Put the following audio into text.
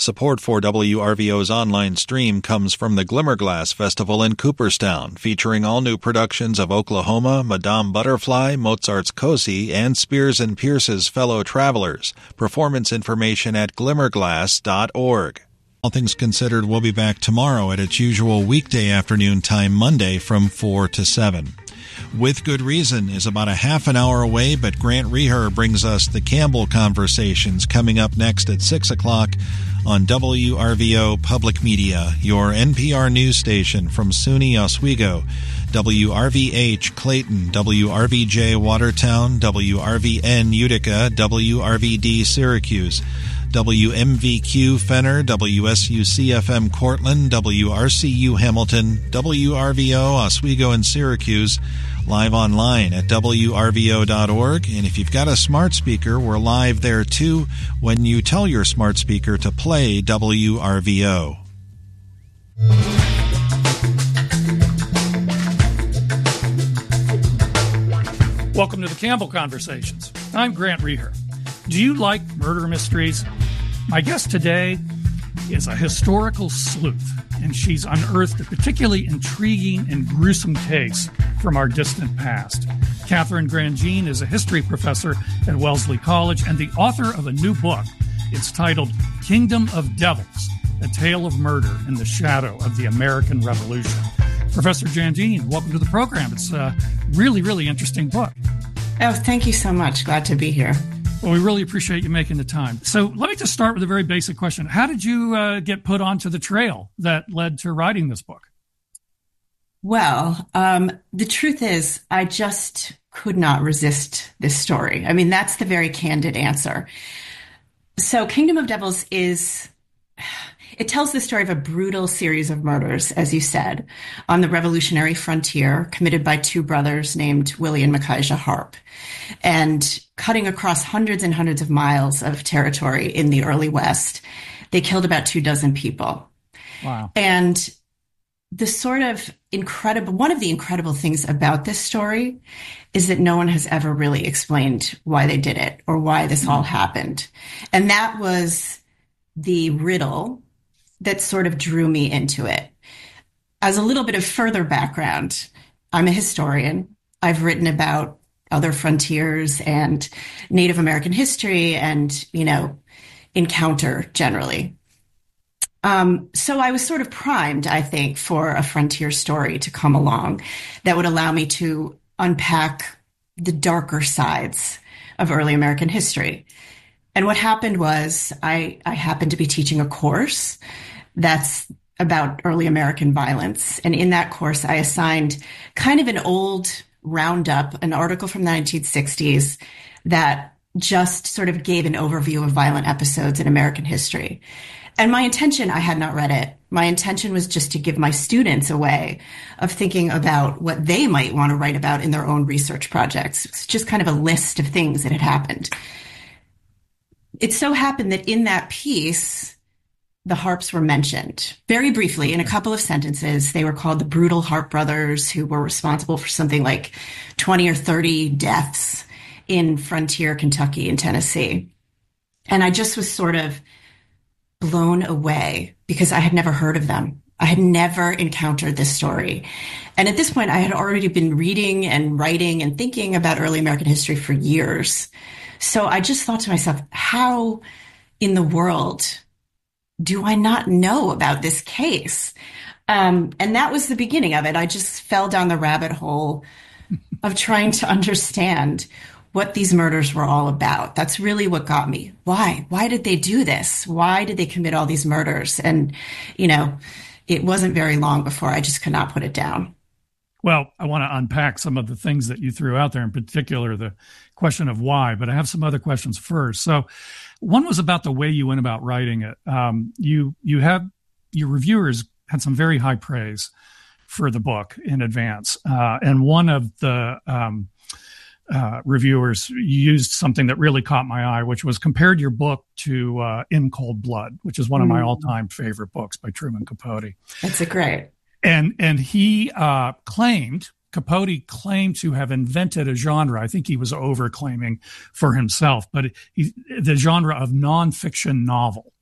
Support for WRVO's online stream comes from the Glimmerglass Festival in Cooperstown, featuring all new productions of Oklahoma, Madame Butterfly, Mozart's Cosi, and Spears and Pierce's Fellow Travelers. Performance information at glimmerglass.org. All Things Considered will be back tomorrow at its usual weekday afternoon time, Monday from 4 to 7. With Good Reason is about a half an hour away, but Grant Reher brings us the Campbell Conversations coming up next at 6 o'clock on WRVO Public Media, your NPR news station from SUNY Oswego, WRVH Clayton, WRVJ Watertown, WRVN Utica, WRVD Syracuse, WMVQ Fenner, WSUCFM Cortland, WRCU Hamilton, WRVO Oswego and Syracuse, live online at WRVO.org. And if you've got a smart speaker, we're live there too when you tell your smart speaker to play WRVO. Welcome to the Campbell Conversations. I'm Grant Reher. Do you like murder mysteries? My guest today is a historical sleuth, and she's unearthed a particularly intriguing and gruesome case from our distant past. Catherine Grandjean is a history professor at Wellesley College and the author of a new book. It's titled Kingdom of Devils, A Tale of Murder in the Shadow of the American Revolution. Professor Grandjean, welcome to the program. It's a really, really interesting book. Oh, thank you so much. Glad to be here. Well, we really appreciate you making the time. So let me just start with a very basic question. How did you get put onto the trail that led to writing this book? Well, the truth is, I just could not resist this story. I mean, that's the very candid answer. So Kingdom of Devils it tells the story of a brutal series of murders, as you said, on the revolutionary frontier committed by two brothers named Willie and Micaiah Harp, and cutting across hundreds and hundreds of miles of territory in the early West. They killed about 24 people. Wow. And the sort of one of the incredible things about this story is that no one has ever really explained why they did it or why this all happened. And that was the riddle that sort of drew me into it. As a little bit of further background, I'm a historian. I've written about other frontiers and Native American history and, encounter generally. So I was sort of primed, I think, for a frontier story to come along that would allow me to unpack the darker sides of early American history. And what happened was I happened to be teaching a course that's about early American violence. And in that course, I assigned kind of an old roundup, an article from the 1960s that just sort of gave an overview of violent episodes in American history. And my intention, I had not read it. My intention was just to give my students a way of thinking about what they might want to write about in their own research projects. It's just kind of a list of things that had happened. It so happened that in that piece, the Harps were mentioned very briefly in a couple of sentences. They were called the brutal Harp brothers, who were responsible for something like 20 or 30 deaths in frontier Kentucky and Tennessee. And I just was sort of blown away because I had never heard of them. I had never encountered this story. And at this point, I had already been reading and writing and thinking about early American history for years. So I just thought to myself, how in the world do I not know about this case? And that was the beginning of it. I just fell down the rabbit hole of trying to understand what these murders were all about. That's really what got me. Why? Why did they do this? Why did they commit all these murders? And, it wasn't very long before I just could not put it down. Well, I want to unpack some of the things that you threw out there, in particular, the question of why, but I have some other questions first. So one was about the way you went about writing it. Your reviewers had some very high praise for the book in advance. And one of the reviewers used something that really caught my eye, which was compared your book to In Cold Blood, which is one of my all-time favorite books by Truman Capote. That's a great. And he Capote claimed to have invented a genre. I think he was over-claiming for himself, but the genre of nonfiction novel.